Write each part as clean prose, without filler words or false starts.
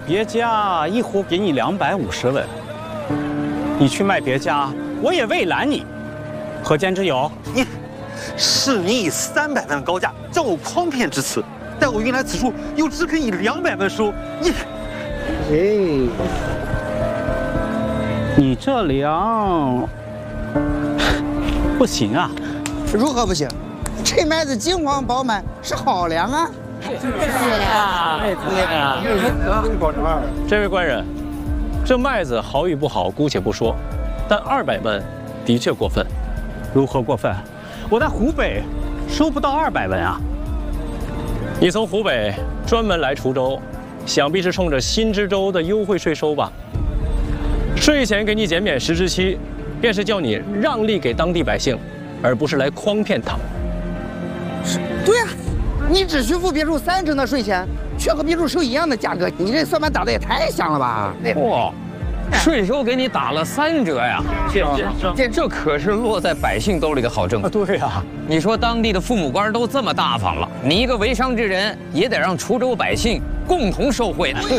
别家一壶给你250文，你去卖别家，我也未拦你。何间之有？ 你，市民以300文高价将我诓骗至此，待我运来此处，又只肯以200文收。 你这粮不行啊！ 如何不行？这麦子金黄饱满，是好粮啊！ 这位官人，这麦子好与不好姑且不说，但200文的确过分。 如何过分？我在湖北收不到200文啊！ 你从湖北专门来滁州，想必是冲着新知州的优惠税收吧？税前给你减免10之7，便是叫你让利给当地百姓，而不是来诓骗他们。 对呀，你只需付别墅3成的税钱，却和别墅收一样的价格，你这算盘打得也太响了吧？ 哇，税收给你打了3折呀！这可是落在百姓兜里的好政府。 对呀， 你说当地的父母官都这么大方了，你一个为商之人也得让滁州百姓共同受惠呢。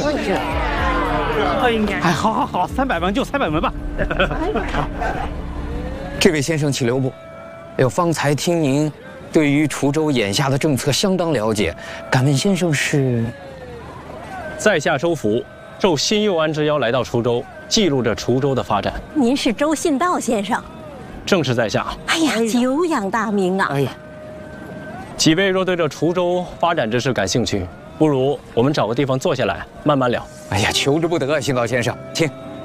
哎，好，300文就300文吧。 这位先生，请留步。哎呦，方才听您对于滁州眼下的政策相当了解，敢问先生是？ 在下周福，受新右安之邀来到滁州，记录着滁州的发展。 您是周信道先生？ 正是在下。 哎呀，久仰大名啊！ 哎呀， 几位若对这滁州发展之事感兴趣，不如我们找个地方坐下来慢慢聊。 哎呀，求之不得，信道先生，请。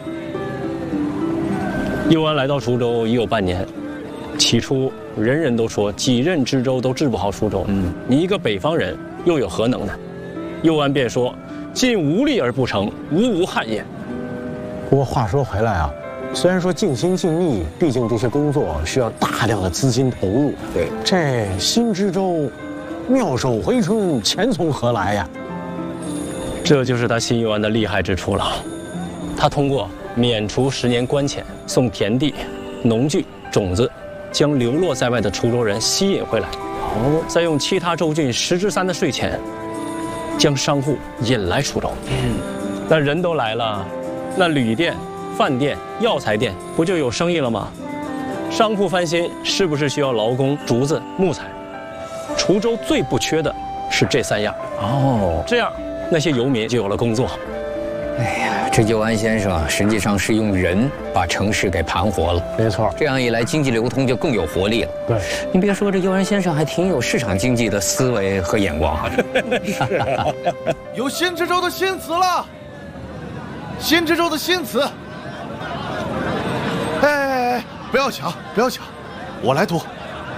右安来到滁州已有半年，起初人人都说几任知州都治不好滁州。你一个北方人又有何能呢？右安便说：“尽无力而不成，无憾也。” 不过话说回来啊，虽然说尽心尽力，毕竟这些工作需要大量的资金投入。 对， 这新知州妙手回春，钱从何来呀？ 这就是他新右安的厉害之处了。他通过免除10年官钱、送田地、农具、种子，将流落在外的滁州人吸引回来，再用其他州郡10之3的税钱，将商户引来滁州。那人都来了，那旅店、饭店、药材店不就有生意了吗？商铺翻新是不是需要劳工、竹子、木材？滁州最不缺的是这3样。这样那些游民就有了工作。 哎呀，这右安先生实际上是用人把城市给盘活了。 没错， 这样一来，经济流通就更有活力了。 对， 您别说，这右安先生还挺有市场经济的思维和眼光啊。 有新知州的新词了，新知州的新词。哎，不要抢，不要抢，我来读。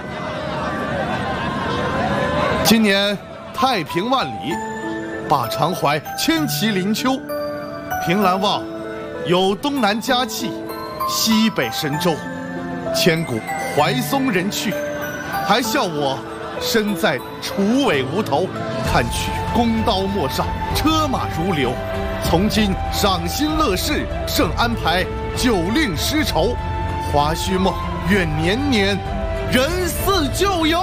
今年太平万里，把长淮千骑临秋。凭栏望，有东南佳气，西北神州，千古怀松人去。还笑我身在楚尾无头，看取弓刀莫上，车马如流。从今赏心乐事，盛安排，久令诗愁。华胥梦，愿年年人似旧游。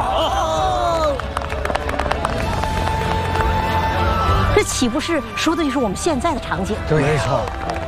这岂不是说的就是我们现在的场景？ 对，没错。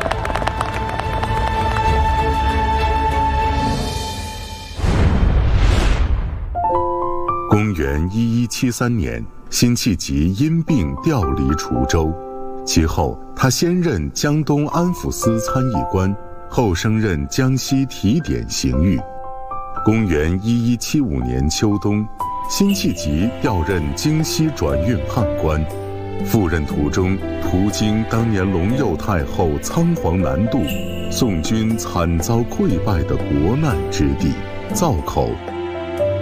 公元1173年，辛弃疾因病调离滁州，其后他先任江东安抚司参议官，后升任江西提点刑狱。公元1175年秋冬，辛弃疾调任京西转运判官，赴任途中途经当年隆佑太后仓皇南渡，宋军惨遭溃败的国难之地——灶口。